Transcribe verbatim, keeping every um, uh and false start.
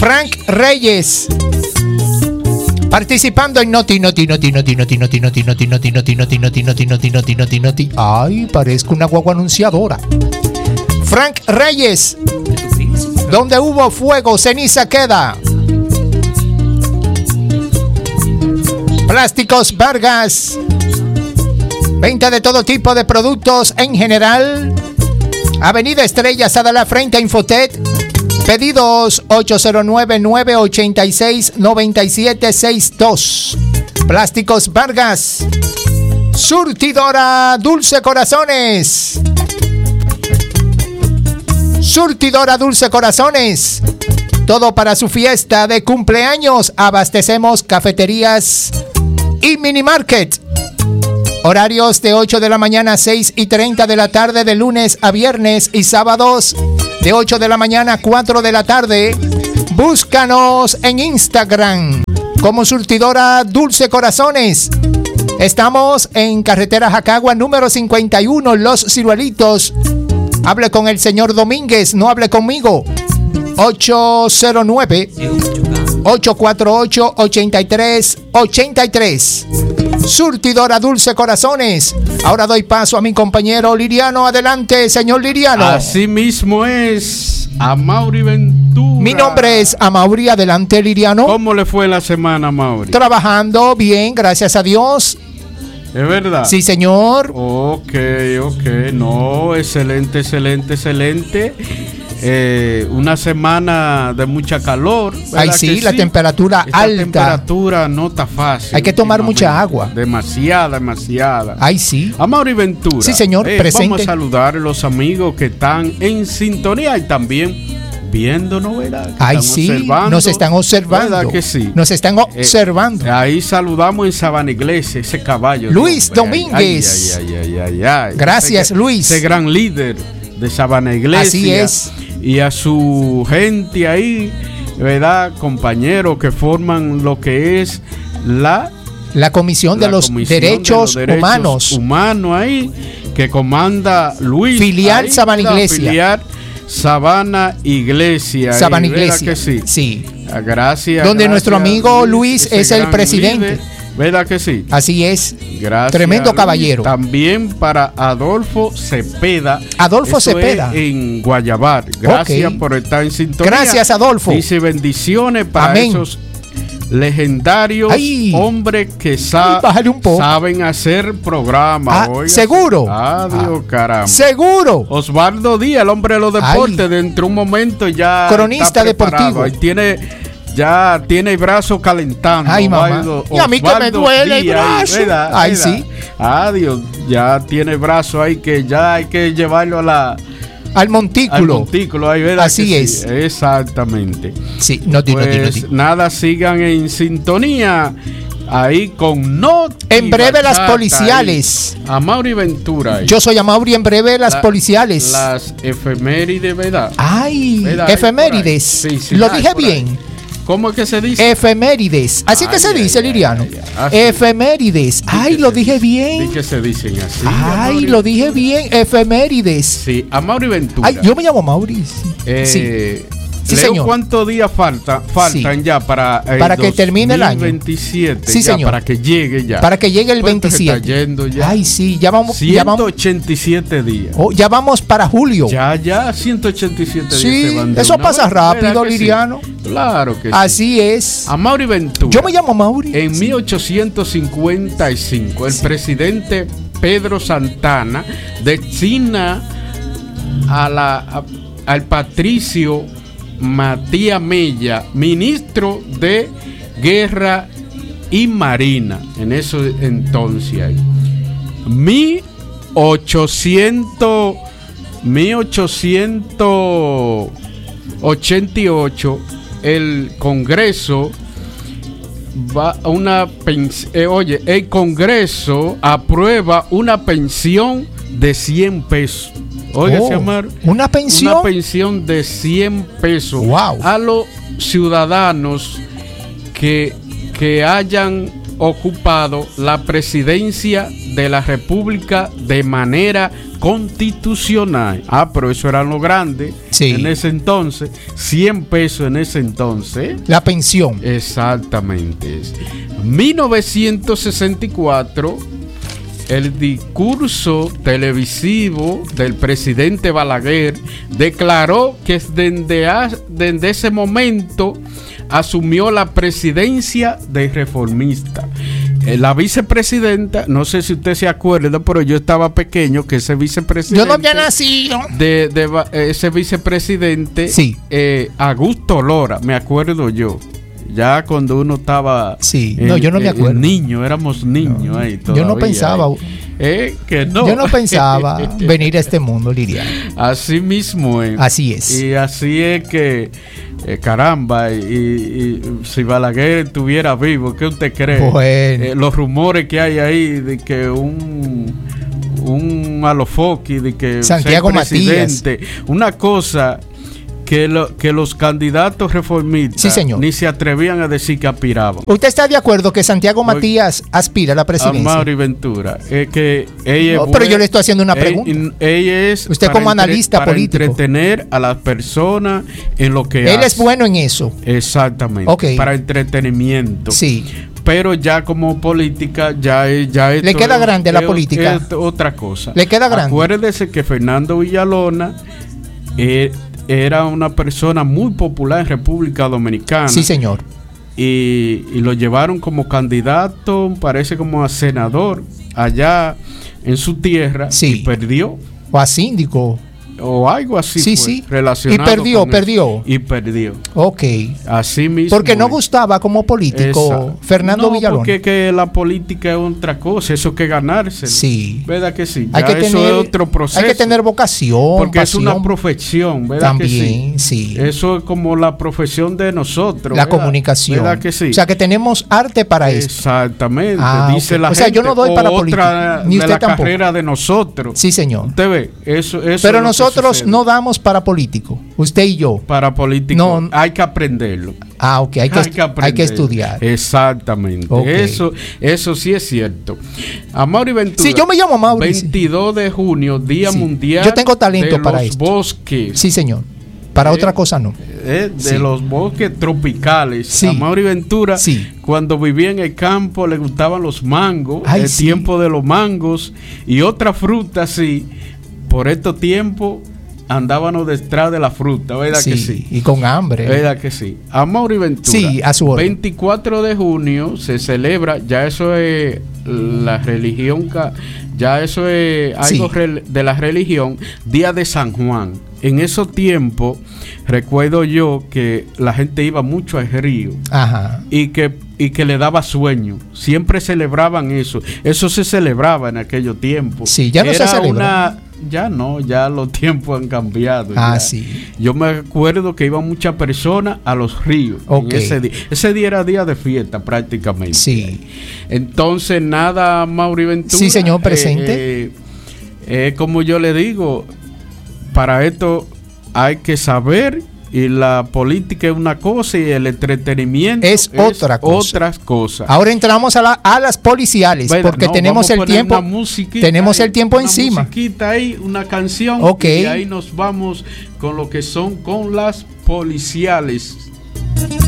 Frank Reyes. Participando en Noti, Noti, Noti, Noti, Noti, Noti, Noti, Noti, Noti, Noti, Noti, Noti, Noti, Noti, Noti, Noti, Noti. Ay, parezco una guagua anunciadora. Frank Reyes. Donde hubo fuego, ceniza queda. Plásticos Vargas. Venta de todo tipo de productos en general. Avenida Estrellas Adala frente a Infotet. Pedidos ocho cero nueve, nueve ocho seis, nueve siete seis dos. Plásticos Vargas. Surtidora Dulce Corazones. Surtidora Dulce Corazones. Todo para su fiesta de cumpleaños. Abastecemos cafeterías y mini market. Horarios de ocho de la mañana a seis y treinta de la tarde de lunes a viernes y sábados de ocho de la mañana a cuatro de la tarde. Búscanos en Instagram como Surtidora Dulce Corazones. Estamos en carretera Jacagua número cincuenta y uno, Los Ciruelitos. Hable con el señor Domínguez, no hable conmigo. ocho cero nueve, ocho cuatro ocho, ocho tres ocho tres. Surtidora Dulce Corazones. Ahora doy paso a mi compañero Liriano. Adelante, señor Liriano. Así mismo es, Amaury Ventura. Mi nombre es Amaury. Adelante, Liriano. ¿Cómo le fue la semana, Amaury? Trabajando bien, gracias a Dios. ¿Es verdad? Sí, señor. Ok, ok. No, excelente, excelente, excelente. Eh, una semana de mucha calor. Ay, sí, la sí? temperatura Esta alta. temperatura no está fácil. Hay que tomar mucha agua. Demasiada, demasiada. Ay, sí. Amaury Ventura. Sí, señor, eh, presente. Vamos a saludar a los amigos que están en sintonía y también viendo novedades. Ay, sí, observando. Nos están observando. ¿Verdad que sí? Nos están observando. Eh, ahí saludamos en Sabana Iglesia, ese caballo. Luis Dios, Domínguez. Ay, ay, ay, ay, ay. Gracias, ese, Luis. Ese gran líder de Sabana Iglesia. Así es. Y a su gente ahí, ¿verdad? Compañeros que forman lo que es la... La Comisión, la de, los comisión derechos, de los Derechos Humanos. Humanos ahí, que comanda Luis. Filial ahí, Sabana Iglesia. Filial Sabana Iglesia. Sabana ahí, Iglesia. Que sí. Sí. Gracias. Donde gracias, nuestro amigo Luis, Luis es el presidente. Líder. ¿Verdad que sí? Así es. Gracias. Tremendo Luis. Caballero. También para Adolfo Cepeda. Adolfo Eso Cepeda. Es en Guayabar. Gracias okay. por estar en sintonía. Gracias, Adolfo. Dice bendiciones para Amén. Esos legendarios Ay. Hombres que sa- Ay, saben hacer programas. Ah, seguro. Adiós, ah, caramba. Seguro. Osvaldo Díaz, el hombre de los deportes, Ay. Dentro de un momento ya. Cronista deportivo. Ahí tiene. Ya tiene el brazo calentando. Ay, mamá. Osvaldo, y a mí que me duele el brazo. Ahí, ¿verdad? Ay, ¿verdad? sí. Adiós. Ya tiene el brazo ahí que ya hay que llevarlo a la... Al montículo. Al montículo, ahí, ¿verdad? Así que es. Sí? Exactamente. Sí, no tiene, pues, no tiene. Nada, sigan en sintonía. Ahí con Noti. En breve las policiales. Amaury Ventura. Ahí. Yo soy Amaury, en breve las La, policiales. Las efemérides, ¿verdad? Ay, ¿verdad? efemérides. Sí, sí, Lo ay, dije bien. Ahí. ¿Cómo es que se dice? Efemérides. Así ay, que se ay, dice, ay, Liriano. Ay, ay, Efemérides. Ay, lo dije dice, bien. Di que se dicen así. Ay, Amaury. Lo dije bien. Efemérides. Sí, Amaury Ventura. Ay, yo me llamo Amaury. Eh, sí. Sí, Leo, señor. ¿cuántos días falta, faltan sí. ya para el para que termine el año? veintisiete, sí, ya, señor. Para que llegue ya. Para que llegue el pues veintisiete. Está yendo ya. Ay, sí, ya vamos. ciento ochenta y siete días. Oh, ya vamos para julio. Ya, ya, ciento ochenta y siete sí, días. Se van de eso una pasa vez, rápido, Liriano. Sí? Claro que Así sí. Así es. Amaury Ventura. Yo me llamo Amaury. En sí. mil ochocientos cincuenta y cinco, el sí. presidente Pedro Santana destina a la, a, al patricio Matías Mella, ministro de Guerra y Marina, en eso entonces ahí. mil ochocientos ochenta y ocho, el Congreso va a una pens- eh, oye, el Congreso aprueba una pensión de cien pesos. Oiga, oh, Amar, una pensión. Una pensión de cien pesos wow. a los ciudadanos que, que hayan ocupado la presidencia de la República de manera constitucional. Ah, pero eso era lo grande, sí, en ese entonces, cien pesos en ese entonces. La pensión. Exactamente. mil novecientos sesenta y cuatro, el discurso televisivo del presidente Balaguer declaró que desde, desde ese momento asumió la presidencia de Reformista. La vicepresidenta, no sé si usted se acuerda, pero yo estaba pequeño, que ese vicepresidente... Yo no había nacido. De, de ese vicepresidente, sí, eh, Augusto Lora, me acuerdo yo. Ya cuando uno estaba... Sí, en, no, yo no me acuerdo. Niño, éramos niños no, ahí todavía. Yo no pensaba... Ahí. Eh, que no. Yo no pensaba venir a este mundo, Liriano. Así mismo es. Así es. Y así es que, eh, caramba, y, y si Balaguer estuviera vivo, ¿qué usted cree? Bueno. Eh, los rumores que hay ahí de que un... un alofoqui, de que Santiago Matías, una cosa... Que, lo, que los candidatos reformistas, sí, señor, ni se atrevían a decir que aspiraban. ¿Usted está de acuerdo que Santiago Matías aspira a la presidencia? A Mauri Ventura. Es que ella no, es pero yo le estoy haciendo una pregunta. Ella, ella es usted como entre, analista para político. entretener a las personas en lo que Él hace. es bueno en eso. Exactamente. Okay. Para entretenimiento. Sí. Pero ya como política, ya es... Ya le queda es, grande es, la política. Es otra cosa. Le queda grande. Acuérdese que Fernando Villalona... Eh, era una persona muy popular en República Dominicana. Sí, señor. Y, y lo llevaron como candidato, parece como a senador, allá en su tierra. Sí. Y perdió. O a síndico. O algo así. Sí, fue, sí. Relacionado y perdió, con perdió. Eso. Y perdió. Ok. Así mismo. Porque no gustaba como político. Exacto. Fernando no, Villalona. Porque que la política es otra cosa, eso que ganarse. Sí. ¿Verdad que sí? Hay que eso tener, es otro proceso. Hay que tener vocación. Porque pasión. es una profesión, ¿verdad? También, que sí? sí. Eso es como la profesión de nosotros. La ¿verdad? comunicación. ¿Verdad que sí? O sea que tenemos arte para eso. Exactamente. Ah, dice okay. la o sea, gente. yo no doy para otra política. Ni de usted la tampoco. Carrera de nosotros. Sí, señor. Usted ve, eso, eso Pero es nosotros no damos para político, usted y yo. Para político no, hay que aprenderlo. Ah, ok, hay que, hay que, hay que estudiar. Exactamente. Okay. Eso, eso sí es cierto. Amaury Ventura. Sí, yo me llamo Amaury. veintidós de junio, Día sí. Mundial yo tengo talento de para los esto. bosques. Sí, señor. Para eh, otra cosa no. Eh, de sí. los bosques tropicales. Sí. Amaury Ventura, sí. cuando vivía en el campo, le gustaban los mangos, Ay, el sí. tiempo de los mangos y otra fruta así. Por estos tiempos andábamos detrás de la fruta, ¿verdad sí, que sí? Y con hambre. ¿Verdad que sí? Amaury Ventura. Sí, a su orden. veinticuatro de junio se celebra, ya eso es la religión, ya eso es algo sí. de la religión, Día de San Juan. En esos tiempos, recuerdo yo que la gente iba mucho al río. Ajá. Y que, y que le daba sueño. Siempre celebraban eso. Eso se celebraba en aquellos tiempos. Sí, ya no Era se celebra. Una, ya no, ya los tiempos han cambiado. Ah, ya. sí. Yo me acuerdo que iban muchas personas a los ríos. Okay. En ese día. Ese día era día de fiesta prácticamente. Sí. Entonces, nada, Amaury Ventura. Sí, señor, presente. Eh, eh, como yo le digo, para esto hay que saber, y la política es una cosa y el entretenimiento es, es otra cosa. Otras cosas. Ahora entramos a, la, a las policiales, ¿verdad? Porque no, tenemos el tiempo, tenemos ahí, el tiempo una encima. Musiquita ahí, una canción, okay. Y ahí nos vamos con lo que son con las policiales.